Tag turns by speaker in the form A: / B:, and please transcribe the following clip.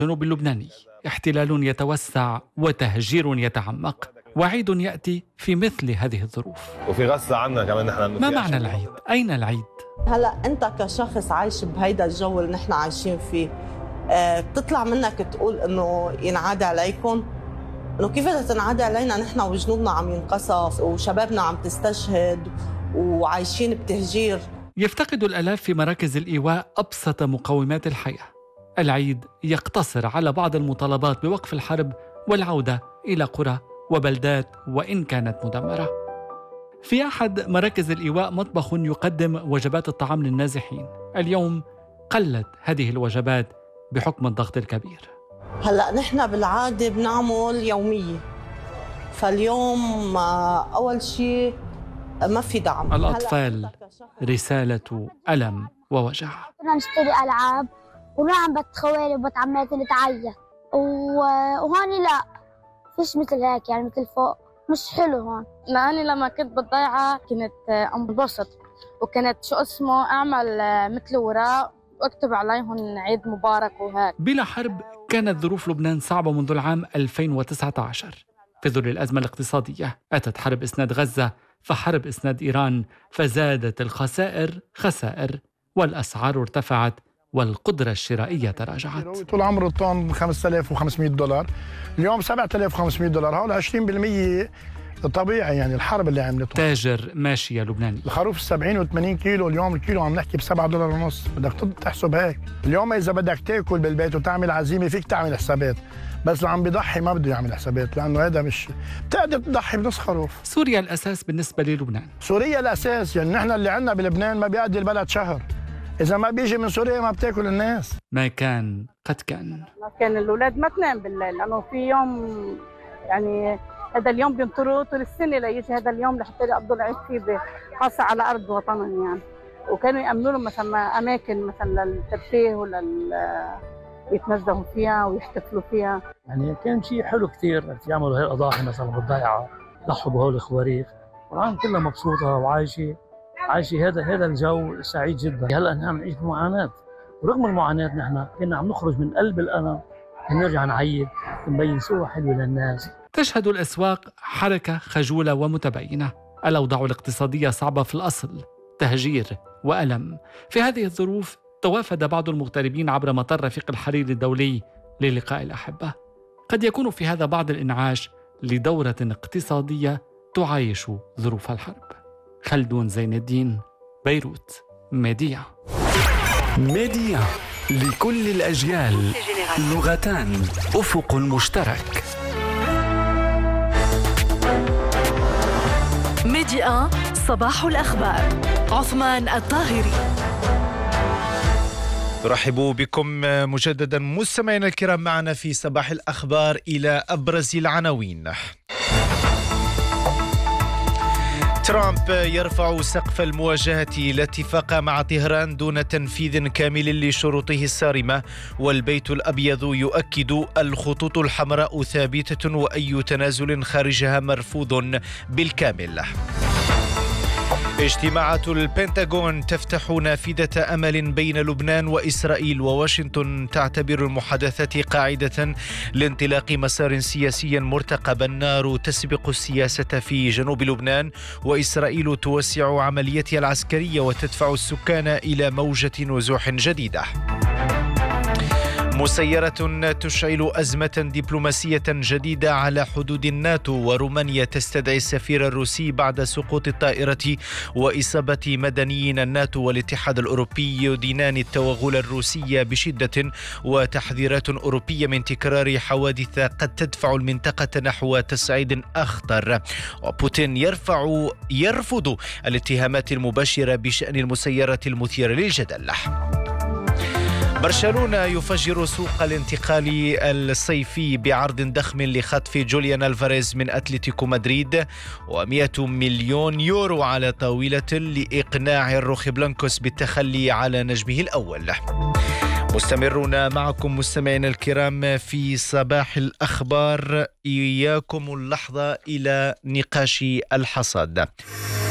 A: الجنوب اللبناني احتلال يتوسع وتهجير يتعمق، وعيد يأتي في مثل هذه الظروف.
B: وفي غصة عنا كمان نحن.
A: ما معنى العيد؟ أين العيد؟
C: هلأ أنت كشخص عايش بهيدا الجو اللي نحن عايشين فيه، بتطلع منك تقول إنه ينعاد عليكم، إنه كيف بدها تنعاد علينا نحن وجنودنا عم ينقصف وشبابنا عم تستشهد وعايشين بتهجير.
A: يفتقد الآلاف في مراكز الإيواء أبسط مقومات الحياة. العيد يقتصر على بعض المطالبات بوقف الحرب والعودة إلى قرى وبلدات وإن كانت مدمرة. في أحد مراكز الإيواء مطبخ يقدم وجبات الطعام للنازحين. اليوم قلت هذه الوجبات بحكم الضغط الكبير.
C: هلأ نحن بالعادة بنعمل يومية، فاليوم أول شيء ما في دعم.
A: الأطفال رسالة ألم ووجع.
D: كنا نشتري ألعاب ونعم بتخوالي وبتعماتي نتعيط وهون لا فيش مثل هيك، يعني مثل فوق مش حلو هون.
E: لأني لما كنت بالضيعة كنت انبسط وكانت أعمل مثل وراء واكتب عليهم عيد مبارك وهيك.
A: بلا حرب كانت ظروف لبنان صعبة منذ العام 2019. في ظل الأزمة الاقتصادية أتت حرب إسناد غزة، فحرب إسناد إيران، فزادت الخسائر خسائر والأسعار ارتفعت والقدرة الشرائية تراجعت.
F: طول عمر الطن $5500، اليوم $7500. هؤلاء 20% طبيعي، يعني الحرب اللي عملته.
A: تاجر ماشية لبناني.
F: الخروف 70 و80 كيلو، اليوم الكيلو عم نحكي $7.50. بدك تحسب هيك. اليوم إذا بدك تاكل بالبيت وتعمل عزيمة فيك تعمل حسابات، بس اللي عم بيضحي ما بده يعمل حسابات، لأنه هذا مش بتقدر تضحي بنص خروف.
A: سوريا الأساس بالنسبة للبنان.
F: سوريا الأساس، يعني نحن اللي عندنا بلبنان ما بيقضي البلد شهر، إذا ما بيجي من سوريا ما بتاكل الناس.
A: ما كان قد كان.
E: كان الأولاد ما تنام بالليل لأنه في يوم، يعني هذا اليوم بينطروا طول السنة ليجي هذا اليوم لحتى يقضوا العيد فيه خاصة على أرض وطنهم يعني. وكانوا يأمنوا لهم مثلا أماكن مثلا للترفيه يتنزهوا فيها ويحتفلوا فيها.
G: يعني كان شيء حلو كتير يعملوا هاي الأضاحي مثلا بالضيعة، ضحوا بهول الخواريف، والعالم كلها مبسوطة وعايشة هذا الجو سعيد جدا. هلا نحن نعيش بمعاناة، ورغم المعاناة نحن كنا عم نخرج من قلب الألم، نرجع نعيد نبين صورة حلوة للناس.
A: تشهد الأسواق حركة خجولة ومتباينة. الأوضاع الاقتصادية صعبة في الأصل، تهجير وألم. في هذه الظروف توافد بعض المغتربين عبر مطار رفيق الحرير الدولي للقاء الأحبة. قد يكون في هذا بعض الإنعاش لدورة اقتصادية تعايش ظروف الحرب. خلدون زين الدين، بيروت، ميديا.
H: ميديا لكل الأجيال، لغتان، أفق مشترك.
I: ميديا صباح الأخبار. عثمان الطاهري.
J: نرحب بكم مجددا مستمعينا الكرام معنا في صباح الأخبار. إلى أبرز العناوين. ترامب يرفع سقف المواجهة الاتفاق مع طهران دون تنفيذ كامل لشروطه الصارمة، والبيت الأبيض يؤكد الخطوط الحمراء ثابتة وأي تنازل خارجها مرفوض بالكامل. اجتماعات البنتاغون تفتح نافذة أمل بين لبنان وإسرائيل، وواشنطن تعتبر المحادثات قاعدة لانطلاق مسار سياسي مرتقب. النار تسبق السياسة في جنوب لبنان، وإسرائيل توسع عملياتها العسكرية وتدفع السكان إلى موجة نزوح جديدة. مسيرة تشعل أزمة دبلوماسية جديدة على حدود الناتو، ورومانيا تستدعي السفير الروسي بعد سقوط الطائرة وإصابة مدنيين. الناتو والاتحاد الأوروبي يدينان التوغل الروسي بشدة، وتحذيرات أوروبية من تكرار حوادث قد تدفع المنطقة نحو تصعيد أخطر. وبوتين يرفض الاتهامات المباشرة بشأن المسيرة المثيرة للجدل. برشلونة يفجر سوق الانتقال الصيفي بعرض ضخم لخطف جوليان ألفاريز من أتلتيكو مدريد، و100 مليون يورو على طاولة لإقناع الروخي بلانكوس بالتخلي على نجمه الأول. مستمرون معكم مستمعينا الكرام في صباح الأخبار. إياكم اللحظة إلى نقاش الحصاد.